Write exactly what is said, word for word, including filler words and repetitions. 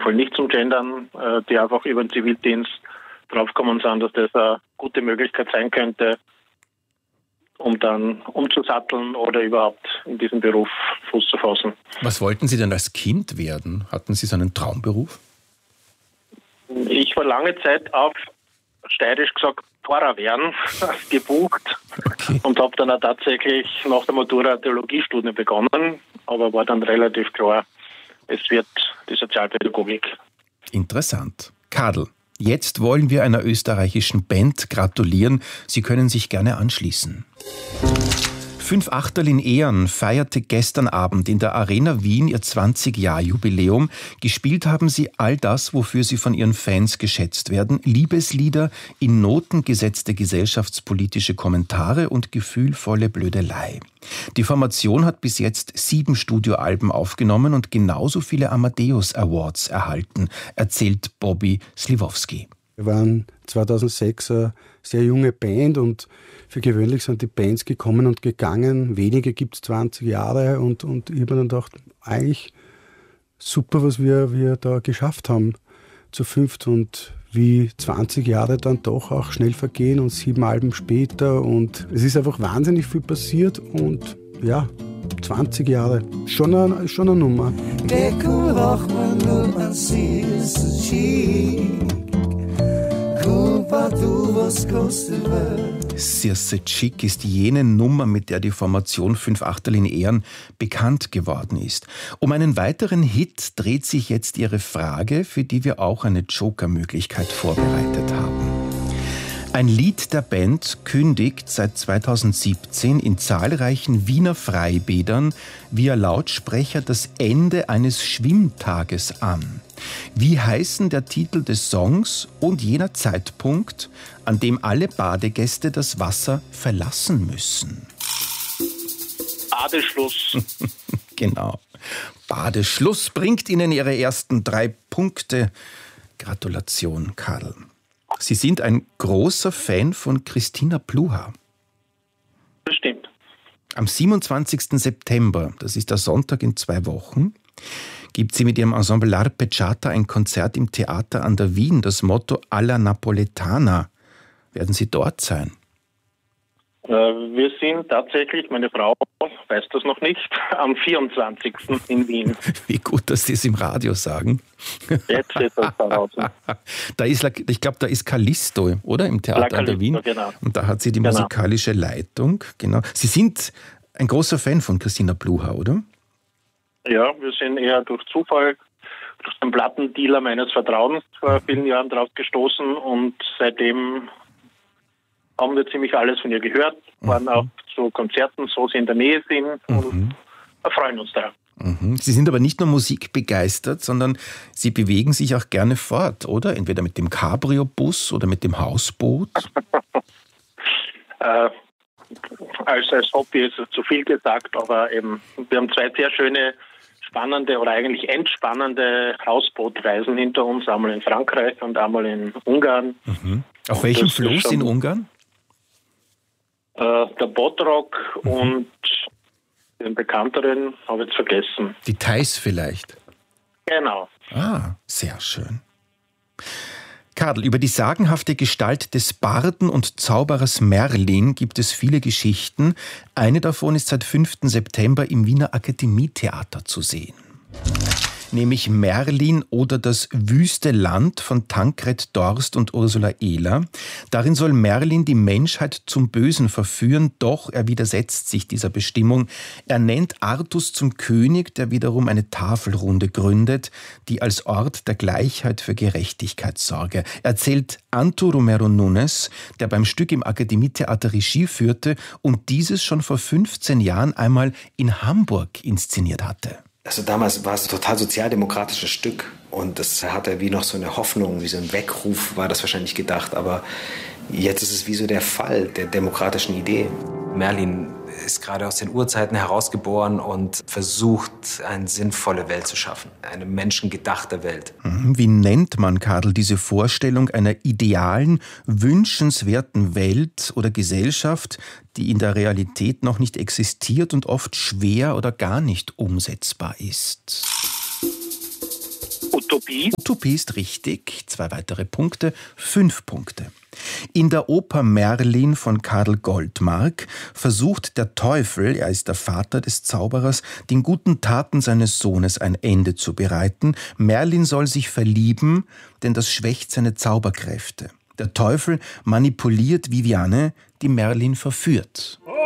Fall nicht zum Gendern, äh, die einfach über den Zivildienst draufgekommen sind, dass das eine gute Möglichkeit sein könnte, um dann umzusatteln oder überhaupt in diesem Beruf Fuß zu fassen. Was wollten Sie denn als Kind werden? Hatten Sie so einen Traumberuf? Ich war lange Zeit auf, steirisch gesagt, Pfarrer werden, gebucht, okay. Und habe dann auch tatsächlich nach der Matura Theologiestudium begonnen, aber war dann relativ klar, es wird die Sozialpädagogik. Interessant. Kadel, jetzt wollen wir einer österreichischen Band gratulieren. Sie können sich gerne anschließen. Fünf Achtel in Ehren feierte gestern Abend in der Arena Wien ihr zwanzig-Jahr-Jubiläum. Gespielt haben sie all das, wofür sie von ihren Fans geschätzt werden. Liebeslieder, in Noten gesetzte gesellschaftspolitische Kommentare und gefühlvolle Blödelei. Die Formation hat bis jetzt sieben Studioalben aufgenommen und genauso viele Amadeus Awards erhalten, erzählt Bobby Sliwowski. Wir waren zweitausendsechs eine sehr junge Band und für gewöhnlich sind die Bands gekommen und gegangen. Wenige gibt es zwanzig Jahre und, und ich habe mir dann gedacht, eigentlich super, was wir, wir da geschafft haben zu fünft und wie zwanzig Jahre dann doch auch schnell vergehen und sieben Alben später und es ist einfach wahnsinnig viel passiert und ja, zwanzig Jahre, schon eine, schon eine Nummer. Circe Chick ist jene Nummer, mit der die Formation Fünf Achtel in Ehren bekannt geworden ist. Um einen weiteren Hit dreht sich jetzt ihre Frage, für die wir auch eine Joker-Möglichkeit vorbereitet haben. Ein Lied der Band kündigt seit zweitausendsiebzehn in zahlreichen Wiener Freibädern via Lautsprecher das Ende eines Schwimmtages an. Wie heißen der Titel des Songs und jener Zeitpunkt, an dem alle Badegäste das Wasser verlassen müssen? Badeschluss. Genau. Badeschluss bringt Ihnen Ihre ersten drei Punkte. Gratulation, Karl. Sie sind ein großer Fan von Christina Pluhar. Das stimmt. Am siebenundzwanzigsten September, das ist der Sonntag in zwei Wochen, gibt sie mit ihrem Ensemble L'Arpeggiata ein Konzert im Theater an der Wien. Das Motto Alla Napoletana. Werden Sie dort sein? Wir sind tatsächlich, meine Frau weiß das noch nicht, am vierundzwanzigsten in Wien. Wie gut, dass Sie es im Radio sagen. Jetzt ist das da da ist, ich glaube, da ist Callisto, oder? Im Theater an der Wien. Genau. Und da hat sie die genau. musikalische Leitung. Genau. Sie sind ein großer Fan von Christina Pluhar, oder? Ja, wir sind eher durch Zufall, durch den Plattendealer meines Vertrauens vor vielen Jahren drauf gestoßen und seitdem haben wir ziemlich alles von ihr gehört, waren mhm. auch zu Konzerten, so sie in der Nähe sind und mhm. freuen uns da. Mhm. Sie sind aber nicht nur musikbegeistert, sondern Sie bewegen sich auch gerne fort, oder? Entweder mit dem Cabrio-Bus oder mit dem Hausboot? äh, als, als Hobby ist es zu viel gesagt, aber eben, wir haben zwei sehr schöne, spannende oder eigentlich entspannende Hausbootreisen hinter uns, einmal in Frankreich und einmal in Ungarn. Mhm. Auf welchem Floß in Ungarn? Äh, der Bodrog mhm. und den bekannteren habe ich jetzt vergessen. Die Theiß vielleicht? Genau. Ah, sehr schön. Kadel, über die sagenhafte Gestalt des Barden und Zauberers Merlin gibt es viele Geschichten. Eine davon ist seit fünften September im Wiener Akademietheater zu sehen. Nämlich Merlin oder das wüste Land von Tankred Dorst und Ursula Ehler. Darin soll Merlin die Menschheit zum Bösen verführen, doch er widersetzt sich dieser Bestimmung. Er nennt Artus zum König, der wiederum eine Tafelrunde gründet, die als Ort der Gleichheit für Gerechtigkeit sorge. Erzählt Anto Romero Nunes, der beim Stück im Akademietheater Regie führte und dieses schon vor fünfzehn Jahren einmal in Hamburg inszeniert hatte. Also damals war es ein total sozialdemokratisches Stück und das hatte wie noch so eine Hoffnung, wie so ein Weckruf war das wahrscheinlich gedacht, aber jetzt ist es wie so der Fall der demokratischen Idee. Merlin ist gerade aus den Urzeiten herausgeboren und versucht, eine sinnvolle Welt zu schaffen, eine menschengedachte Welt. Wie nennt man, Kadel, diese Vorstellung einer idealen, wünschenswerten Welt oder Gesellschaft, die in der Realität noch nicht existiert und oft schwer oder gar nicht umsetzbar ist? Utopie. Utopie ist richtig. Zwei weitere Punkte, fünf Punkte. In der Oper Merlin von Karl Goldmark versucht der Teufel, er ist der Vater des Zauberers, den guten Taten seines Sohnes ein Ende zu bereiten. Merlin soll sich verlieben, denn das schwächt seine Zauberkräfte. Der Teufel manipuliert Viviane, die Merlin verführt.